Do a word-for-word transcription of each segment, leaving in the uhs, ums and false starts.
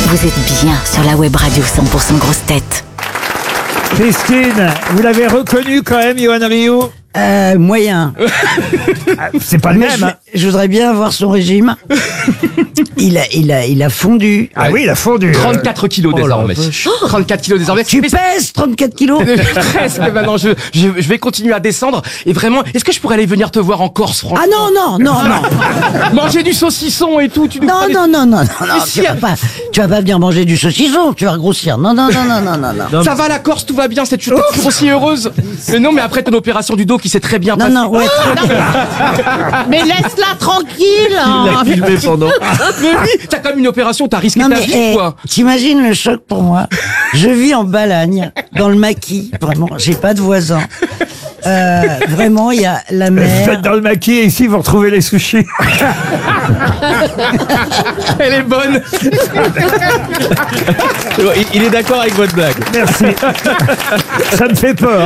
Vous êtes bien sur la web radio cent pour cent grosse tête. Christine, vous l'avez reconnu quand même, Yoann Rioux? Euh, moyen. C'est pas le Mais même. je, hein. je voudrais bien avoir son régime. Il a, il a, il a fondu. Ah oui, il a fondu. trente-quatre kilos désormais. trente-quatre kilos désormais. Tu Mais pèses trente-quatre kilos? presque maintenant, je, je, je vais continuer à descendre. Et vraiment, est-ce que je pourrais aller venir te voir en Corse, franchement? Ah non, non, non, non. Manger du saucisson et tout. Tu nous Non, feras des- non, non, non, non, non, Mais tu si, vas pas, tu vas pas venir manger du saucisson, tu vas grossir. Non, non, non, non, non, non, non. Ça va la Corse, tout va bien, c'est toujours aussi heureuse. Mais non, mais après ton opération du dos qui s'est très bien Non, passée. non, ouais, très bien. Mais laisse-la tranquille. hein. filmé pendant. Mais oui, t'as comme une opération, t'as risqué Non, ta mais, vie, eh, quoi. t'imagines le choc pour moi? Je vis en Balagne, dans le maquis, vraiment, j'ai pas de voisins. Euh, vraiment, il y a la Vous mer. êtes dans le maquis et ici vous retrouvez les sushis. Elle est bonne. Il, il est d'accord avec votre blague. Merci. Ça me fait peur.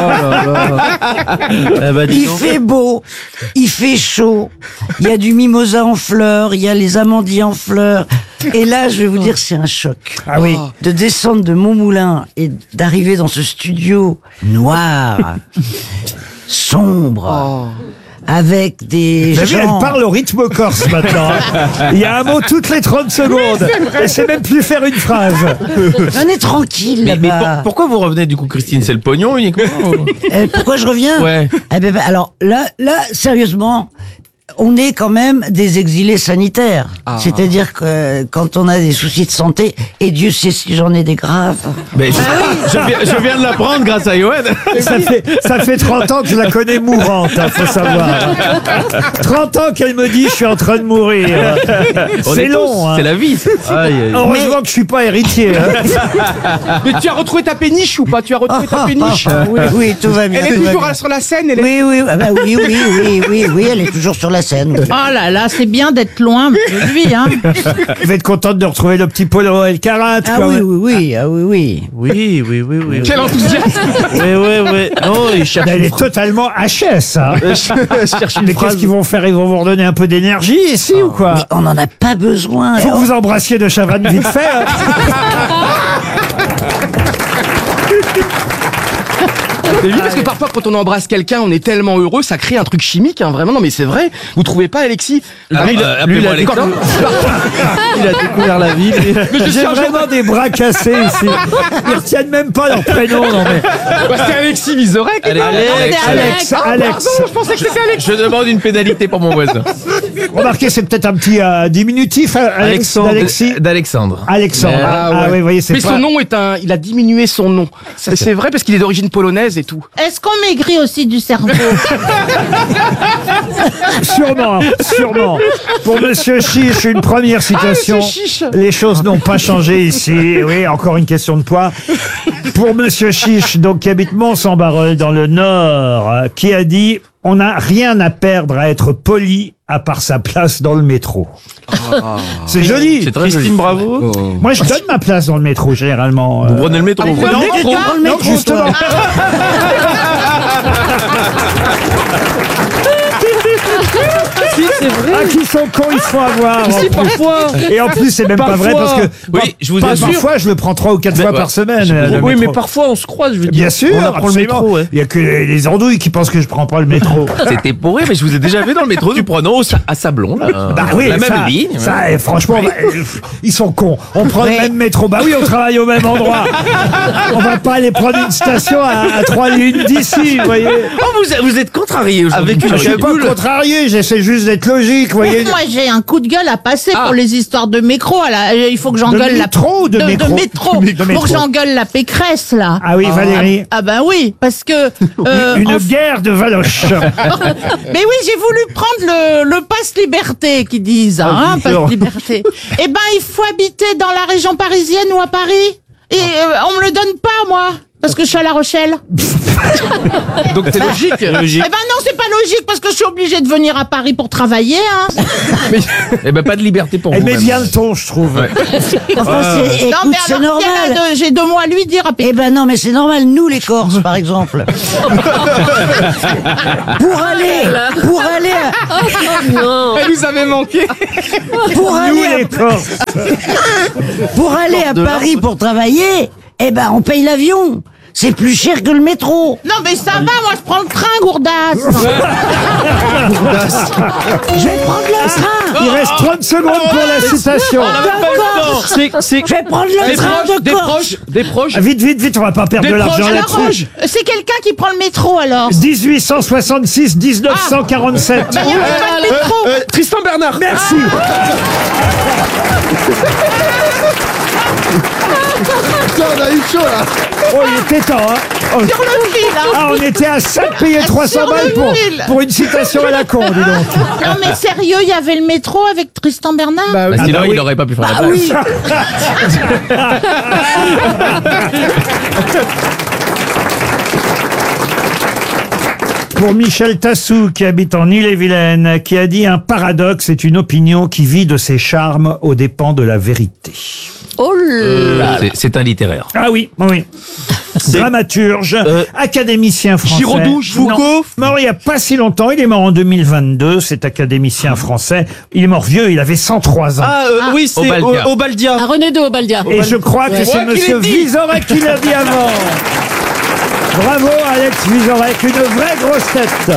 Eh ben, dis Il donc. fait beau, il fait chaud, il y a du mimosa en fleurs, il y a les amandiers en fleurs. Et là, je vais vous dire, c'est un choc. Ah oui. De descendre de Montmoulin et d'arriver dans ce studio noir, sombre, avec des Vous avez vu, elle gens... parle au rythme corse maintenant. hein. Il y a un mot toutes les trente secondes. Elle sait même plus faire une phrase. On est tranquille Mais, mais là-bas. pour- pourquoi vous revenez du coup, Christine? C'est le pognon uniquement ou- Euh, pourquoi je reviens? Ouais. Eh ben, ben, alors là, là, sérieusement, on est quand même des exilés sanitaires. C'est-à-dire que euh, quand on a des soucis de santé, et Dieu sait si j'en ai des graves. Mais je, je viens, je viens de l'apprendre grâce à Yoann. Ça fait, ça fait trente ans que je la connais mourante, hein, faut savoir. trente ans qu'elle me dit je suis en train de mourir. On C'est est long. tous, hein. C'est la vie. Aïe, aïe. Heureusement que je suis pas héritier. hein. Mais tu as retrouvé ta péniche ou pas? Tu as retrouvé ta péniche? oui, oui, tout va bien. Elle est tout va toujours bien. sur la scène, elle est... Oui, oui, ah bah oui, oui, oui, oui, oui, elle est toujours sur la scène. oui. Oh là là, c'est bien d'être loin de lui, hein. Vous êtes contente de retrouver le petit Polo Elkarat. Ah quand oui, même. oui, oui, ah oui, oui. Oui, oui, oui, oui. Quel enthousiasme. Oui, oui, oui. Non, il cherche Elle une est phrase. totalement H S. Hein. Je cherche une Mais phrase. qu'est-ce qu'ils vont faire? Ils vont vous redonner un peu d'énergie ici ou quoi? Mais on n'en a pas besoin. Faut que vous embrassiez de Chavannes vite fait. hein. Mais oui, parce que parfois, quand on embrasse quelqu'un, on est tellement heureux, ça crée un truc chimique, hein, vraiment. Non, mais c'est vrai. Vous trouvez pas, Alexis? Ah, Lui, il- euh, lui, il appelez-moi a Alexandre. Il a découvert la vie. J'ai vraiment des bras cassés ici. Ils retiennent même pas leur prénom. Non, mais... Bah, c'est Alexis Vizorek. Allez, Alex, c'est Alex, Alex. Alex. Pardon, je pensais que c'était Alex. Je demande une pénalité pour mon voisin. Remarquez, c'est peut-être un petit euh, diminutif, euh, Alex, Alexandre. d'Alexis. D'Alexandre. Alexandre. Mais, Ah, ouais. oui, vous voyez, c'est Mais pas... son nom est un... Il a diminué son nom. C'est c'est vrai parce qu'il est d'origine polonaise et tout. Est-ce qu'on maigrit aussi du cerveau? Sûrement, sûrement. Pour Monsieur Chiche, une première citation. Ah, Monsieur Chiche. Les choses n'ont pas changé ici. Oui, encore une question de poids. Pour Monsieur Chiche, donc qui habite Mont-Saint-Barreul dans le Nord, euh, qui a dit « On n'a rien à perdre à être poli à part sa place dans le métro. » C'est joli. C'est très Christine, joli. Bravo. Moi, je donne ma place dans le métro, généralement. Vous Euh, prenez le métro. vous prenez non, le métro non, Dans le non, métro, justement. toi. Si, c'est vrai. Ah, qui sont cons, ils se font avoir. en Si, plus. parfois. Et en plus, c'est même pas vrai parce que Oui, je vous pas assure. parfois, je le prends trois ou quatre Mais fois ouais. par semaine. Je euh, le Oui, métro. mais parfois on se croise, je veux dire. Bien sûr, On apprend le absolument. métro, ouais. Il y a que les, les andouilles qui pensent que je prends pas le métro. C'était pour rire, mais je vous ai déjà vu dans le métro du Prono au Sa- à Sablon, là. Bah oui, la ça, même ligne. ça, eh, franchement, bah, euh, ils sont cons. On prend le même métro. Bah oui, on travaille au même endroit. On va pas aller prendre une station à, à trois lignes d'ici, vous voyez. Oh, vous, vous êtes contrarié aujourd'hui. Je suis pas contrarié, j'essaie juste d'être logique, vous voyez. Moi, j'ai un coup de gueule à passer Ah. pour les histoires de métro. À la- Il faut que j'engueule la métro ou de métro de métro. De métro. Pour que j'engueule la Pécresse là. Ah oui, Valérie. Ah bah oui, parce que euh, Une en- guerre de Valoche. mais oui, j'ai voulu prendre le, le passe liberté qu'ils disent, hein, bien sûr. passe liberté. Eh ben, il faut habiter dans la région parisienne ou à Paris. Et euh, on me le donne pas, moi. Parce que je suis à La Rochelle. Donc c'est logique. Eh ben non, c'est pas logique parce que je suis obligée de venir à Paris pour travailler. Hein. Eh ben pas de liberté pour Elle vous. met même. bien le ton, je trouve. Enfin, c'est, Non écoute, mais c'est alors normal. quel a de- j'ai deux mots à lui dire. À Eh ben non, mais c'est normal. Nous, les Corses, par exemple, pour aller, pour aller, Elle nous avait manqué. pour Nous, aller, les Corses. pour aller à Paris pour travailler, eh ben on paye l'avion. C'est plus cher que le métro. Non mais ça va, moi je prends le train, Gourdas. Je vais prendre le train. Il reste trente secondes pour la citation. D'accord. C'est, c'est, Je vais prendre le Des train proches, de des Corse. proches, des proches. Ah, Vite, vite, vite, on va pas perdre Des de l'argent proches à la là-dessus. roche. C'est quelqu'un qui prend le métro alors. dix-huit cent soixante-six, dix-neuf cent quarante-sept. Bah, il y a pas de métro. Euh, Tristan Bernard. Merci. Putain, on a eu chaud là. Oh, il était temps, hein. Oh. Sur le fil, hein. Ah, on était à cinq payer trois cents Sur le balles pour, fil. pour une citation à la con, dis donc. Non mais sérieux, il y avait le métro avec Tristan Bernard. Bah, sinon, bah oui. il n'aurait pas pu faire la Ah place. oui. Pour Michel Tassou, qui habite en Ille-et-Vilaine, qui a dit un paradoxe est une opinion qui vit de ses charmes aux dépens de la vérité. Oh là. C'est, c'est un littéraire. Ah oui, oui. Dramaturge, Euh, académicien français. Giraudoux, Foucault. Non, mort il n'y a pas si longtemps, il est mort en deux mille vingt-deux, cet académicien français. Il est mort vieux, il avait cent trois ans. Ah euh, oui, c'est Obaldia. Au- Obaldia. Ah, René de Obaldia. Et je crois que c'est Ouais, qui monsieur l'a dit. Vizorek qui l'a dit avant. Bravo Alex Vizorek, une vraie grosse tête.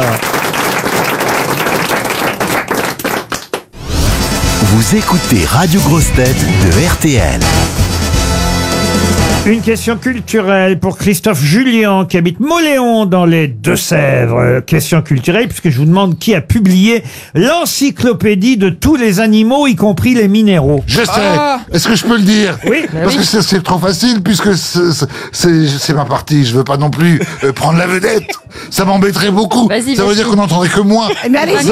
Vous écoutez Radio Grosse Tête de R T L. Une question culturelle pour Christophe Julien qui habite Moléon dans les Deux-Sèvres. Euh, Question culturelle puisque je vous demande qui a publié l'encyclopédie de tous les animaux, y compris les minéraux. Je sais. Ah. Est-ce que je peux le dire? Oui. Parce que c'est- c'est trop facile puisque c'est- c'est- c'est c'est ma partie. Je veux pas non plus euh, prendre la vedette. Ça m'embêterait beaucoup. Vas-y, Ça veut vas-y. dire qu'on n'entendrait que moi. Mais allez-y.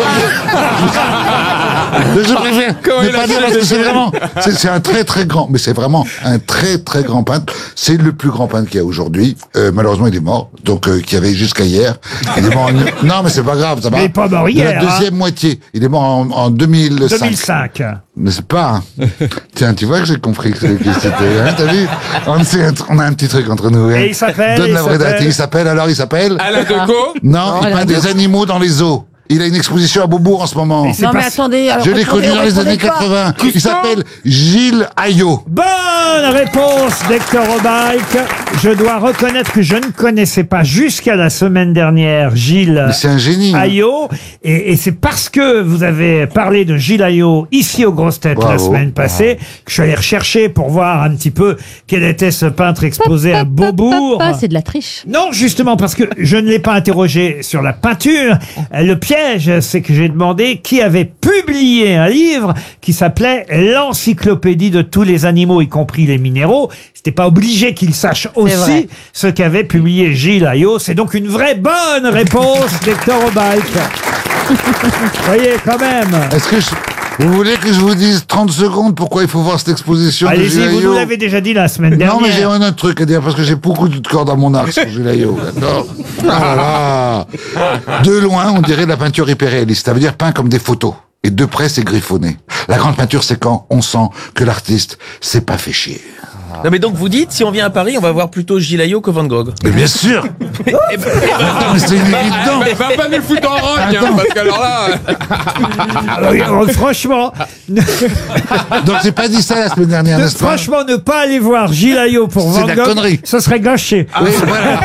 Mais je préfère Comment ne il a pas dire fait parce que les c'est deux vraiment, c'est c'est un très très grand, mais c'est vraiment un très très grand peintre. C'est le plus grand peintre qu'il y a aujourd'hui. Euh, malheureusement, il est mort, donc euh, qu'il y avait jusqu'à hier. Il est mort. En... Non, mais c'est pas grave, ça va. Il est pas mort De hier, La deuxième moitié. Il est mort en, en deux mille cinq. deux mille cinq. Mais c'est pas. Hein. Tiens, tu vois que j'ai compris que c'était. que c'était, Hein, t'as vu on, sait un tr- on a un petit truc entre nous. Hein. Et il s'appelle, Donne il la vraie date. s'appelle Il s'appelle alors. Il s'appelle. Alain Decaux. Non, il peint des animaux dans les zoos. Il a une exposition à Beaubourg en ce moment. c'est Non mais pas- attendez. Alors, Je l'ai répondez, connu dans les années répondez pas. quatre-vingts. Il s'appelle Gilles Ayot. Bonne réponse d'Hector Obalk. Je dois reconnaître que je ne connaissais pas jusqu'à la semaine dernière Gilles Mais c'est un génie. hein. Ayot. Et, et c'est parce que vous avez parlé de Gilles Ayot ici aux Grosses Têtes la Bravo. semaine passée que je suis allé rechercher pour voir un petit peu quel était ce peintre exposé à Beaubourg. Ah, c'est de la triche. Non, justement, parce que je ne l'ai pas interrogé sur la peinture. Le piège, c'est que j'ai demandé qui avait publié un livre qui s'appelait L'encyclopédie de tous les animaux, y compris les minéraux. C'était pas obligé qu'il sache aussi vrai. ce qu'avait publié Gilles Ayot. C'est donc une vraie bonne réponse d'Hector Obalk. Voyez, quand même. Est-ce que je... vous voulez que je vous dise trente secondes pourquoi il faut voir cette exposition de Allez-y, Gilles vous Ayot? nous l'avez déjà dit la semaine Non, mais j'ai dernière. un autre truc à dire parce que j'ai beaucoup de cordes à mon arc sur Gilles Ayot. D'accord. Ah là. De loin, on dirait de la peinture hyperréaliste. Ça veut dire peint comme des photos. Et de près, c'est griffonné. La grande peinture, c'est quand on sent que l'artiste s'est pas fait chier. Non mais donc vous dites, si on vient à Paris, on va voir plutôt Gilles Ayot que Van Gogh. Mais bien sûr. Eh ben, eh ben, Attends, mais c'est une évidence. Mais va pas nous le foutre en rogne, hein, Attends. parce qu'alors là. Ah oui, oh, franchement, Donc j'ai pas dit ça la semaine dernière, de- n'est-ce pas? franchement, ne pas aller voir Gilles Ayot pour C'est Van de la Gogh, connerie. ce serait gâché. Oui, voilà.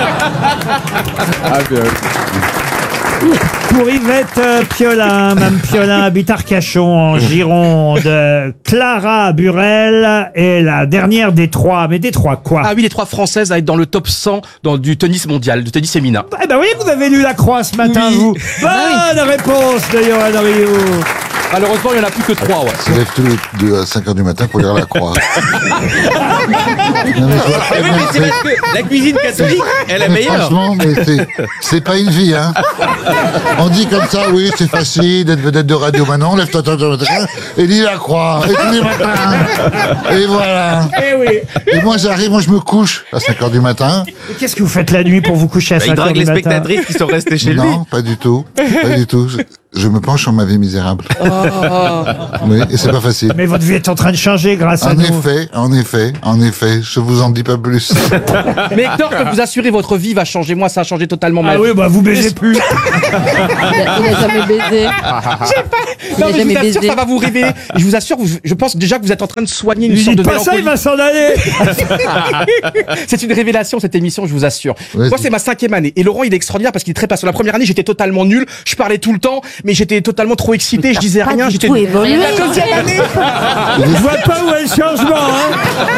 Pour Yvette euh, Piolin, Mme Piolin habite Arcachon en Gironde. Euh, Clara Burel est la dernière des trois. Mais des trois quoi? Ah oui, les trois françaises à être dans le top cent dans, du tennis mondial, du tennis féminin. Eh ben oui, vous avez lu La Croix ce matin, Oui. vous. Bonne réponse de Johan Rioux. Malheureusement, il y en a plus que trois, ouais. Se lève tous les deux à cinq heures du matin pour lire la croix. Non, mais je vois très Oui, bien, mais c'est parce que la cuisine catholique, elle est mais meilleure. franchement, mais c'est, c'est pas une vie, hein. On dit comme ça, oui, c'est facile d'être vedette de radio maintenant, lève-toi, toi, toi, toi, et lis la croix, et tous les matins. Et voilà. Eh oui. Et moi, j'arrive, moi, je me couche à cinq heures du matin. Et qu'est-ce que vous faites la nuit pour vous coucher à Bah, il cinq heures drague du les matin? spectatrices qui sont restées chez lui. Non, pas du tout. Pas du tout. Je, je me penche sur ma vie misérable. Oui, et c'est pas facile. Mais votre vie est en train de changer grâce à En nous. effet, en effet, en effet, je vous en dis pas plus. Mais Hector, je peux vous assurer, votre vie va changer. Moi, ça a changé totalement ma Ah vie. oui, bah vous baisez plus. Il a, il a jamais baisé. Il Non, a mais je jamais vous assure, baisé. ça va vous réveiller. Et je vous assure, vous- je pense déjà que vous êtes en train de soigner une Ne sorte de dites pas ça, il mélancolie. va s'en aller. C'est une révélation, cette émission, je vous assure. Vas-y. Moi, c'est ma cinquième année. Et Laurent, il est extraordinaire parce qu'il est très patient. La première année, j'étais totalement nul. Je parlais tout le temps, mais j'étais totalement trop excité. Je disais pas rien. du J'étais tout évolué. La deuxième année. Je vois pas où est le changement. Hein.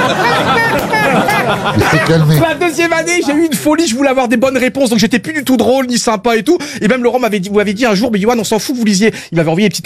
Il s'est calmé. La deuxième année, j'ai eu une folie. Je voulais avoir des bonnes réponses. Donc, j'étais plus du tout drôle, ni sympa et tout. Et même Laurent m'avait dit, vous m'avez dit un jour, mais Yoann, on s'en fout que vous lisiez. Il m'avait envoyé des petites